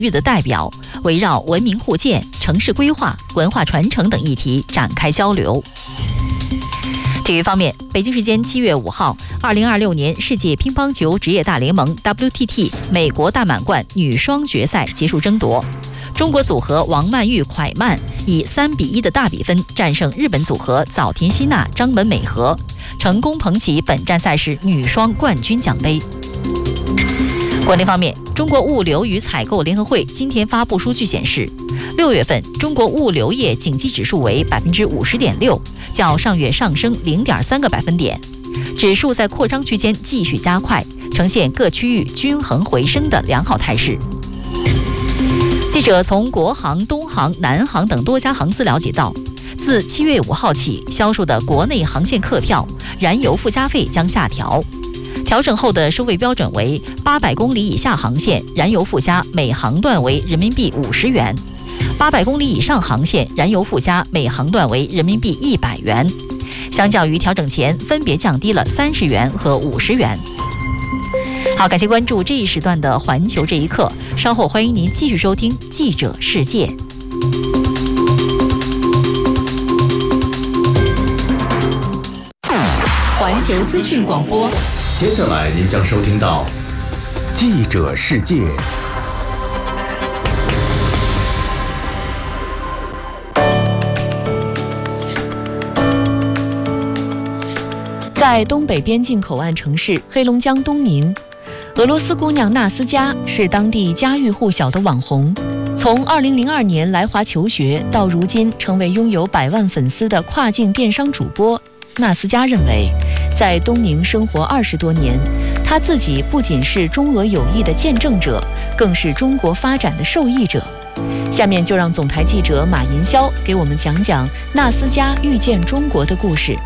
域的代表，围绕文明互鉴、城市规划、文化传承等议题展开交流。体育方面，北京时间7月5号，2026年世界乒乓球职业大联盟 WTT 美国大满贯女双决赛结束争夺，中国组合王曼玉、蒯曼以3-1的大比分战胜日本组合早田希娜、张本美和，成功捧起本站赛事女双冠军奖杯。国内方面，中国物流与采购联合会今天发布数据显示，6月份中国物流业景气指数为50.6%，较上月上升0.3个百分点，指数在扩张区间继续加快，呈现各区域均衡回升的良好态势。记者从国航、东航、南航等多家航司了解到，自7月5号起销售的国内航线客票燃油附加费将下调，调整后的收费标准为800公里以下航线燃油附加每航段为人民币50元，800公里以上航线燃油附加每航段为人民币100元，相较于调整前分别降低了30元和50元。好，感谢关注这一时段的环球这一刻，稍后欢迎您继续收听记者世界。环球资讯广播， 接下来您将收听到记者世界。 在东北边境口岸城市黑龙江东宁，俄罗斯姑娘纳斯佳是当地家喻户晓的网红。从2002年来华求学到如今成为拥有100万粉丝的跨境电商主播，纳斯佳认为，在东宁生活20多年，她自己不仅是中俄友谊的见证者，更是中国发展的受益者。下面就让总台记者马银霄给我们讲讲纳斯佳遇见中国的故事。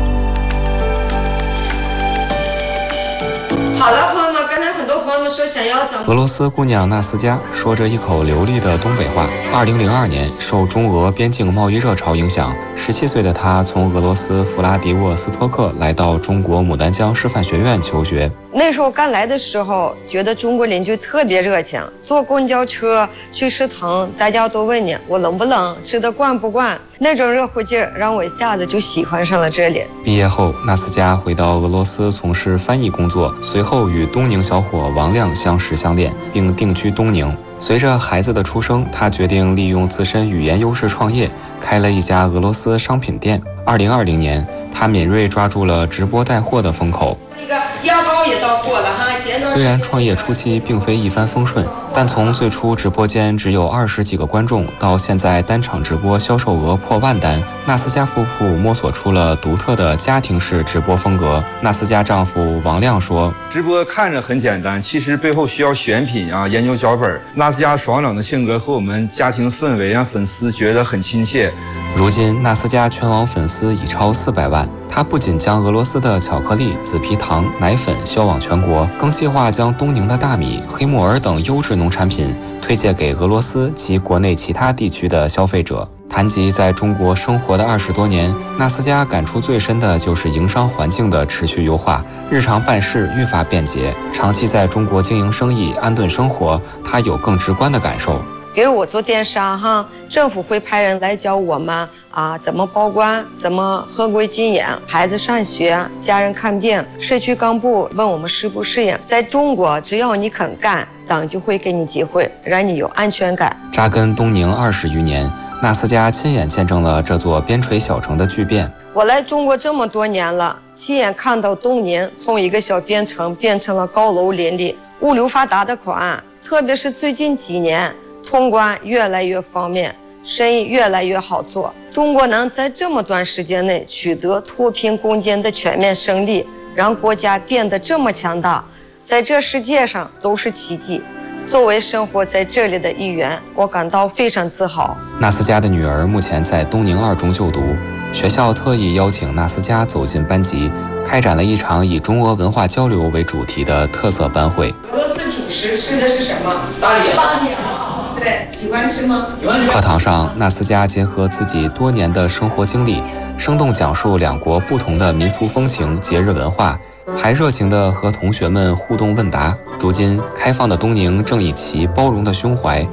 好了，朋友们，刚才很多朋友们说想要咱们俄罗斯姑娘纳斯佳说着一口流利的东北话。2002年，受中俄边境贸易热潮影响，17岁的她从俄罗斯弗拉迪沃斯托克来到中国牡丹江师范学院求学。 那时候刚来的时候，觉得中国邻居特别热情，坐公交车去食堂，大家都问你我冷不冷，吃得惯不惯，那种热乎劲儿让我一下子就喜欢上了这里。 毕业后，纳斯佳回到俄罗斯从事翻译工作，随后与东宁小伙王亮相识相恋，并定居东宁。随着孩子的出生，他决定利用自身语言优势创业，开了一家俄罗斯商品店。2020年，他敏锐抓住了直播带货的风口。 那个腰包也到货了哈。 虽然创业初期并非一帆风顺，但从最初直播间只有20几个观众，到现在单场直播销售额破万单，纳斯佳夫妇摸索出了独特的家庭式直播风格。纳斯佳丈夫王亮说：“ 直播看着很简单，其实背后需要选品啊，研究脚本。纳斯佳爽朗的性格和我们家庭氛围让粉丝觉得很亲切。” 如今，纳斯佳全网粉丝已超400万。他不仅将俄罗斯的巧克力、紫皮糖、奶粉销往全国，更计划将东宁的大米、黑木耳等优质农产品推荐给俄罗斯及国内其他地区的消费者。谈及在中国生活的20多年，纳斯佳感触最深的就是营商环境的持续优化，日常办事愈发便捷。长期在中国经营生意、安顿生活，他有更直观的感受。 比如我做电商哈，政府会派人来教我们怎么报关，怎么合规禁烟，孩子上学，家人看病，社区干部问我们适不适应。在中国，只要你肯干，党就会给你机会，让你有安全感。 扎根东宁20余年，纳斯佳亲眼见证了这座边陲小城的巨变。 我来中国这么多年了，亲眼看到东宁从一个小边城变成了高楼林立、物流发达的口岸，特别是最近几年，通关越来越方便，生意越来越好做。中国能在这么短时间内取得脱贫攻坚的全面胜利，让国家变得这么强大，在这世界上都是奇迹。作为生活在这里的一员，我感到非常自豪。 纳斯佳的女儿目前在东宁2中就读，学校特意邀请纳斯佳走进班级，开展了一场以中俄文化交流为主题的特色班会。 俄罗斯主食吃的是什么？大脸。对，喜欢吃吗？ 课堂上，纳斯佳结合自己多年的生活经历，生动讲述两国不同的民俗风情、节日文化，还热情地和同学们互动问答。如今，开放的东宁正以其包容的胸怀，